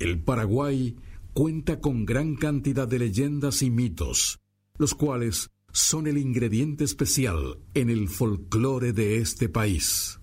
El Paraguay cuenta con gran cantidad de leyendas y mitos, los cuales son el ingrediente especial en el folclore de este país.